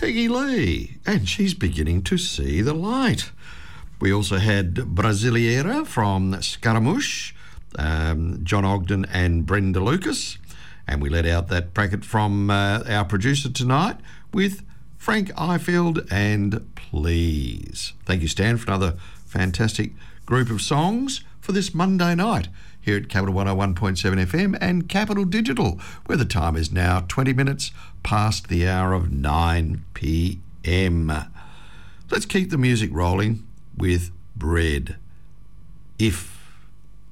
Peggy Lee, and she's beginning to see the light. We also had Brasileira from Scaramouche, John Ogden and Brenda Lucas, and we let out that bracket from our producer tonight with Frank Ifield and Please. Thank you, Stan, for another fantastic group of songs for this Monday night here at Capital 101.7 FM and Capital Digital, where the time is now 20 minutes past the hour of 9 p.m. Let's keep the music rolling with Bread. If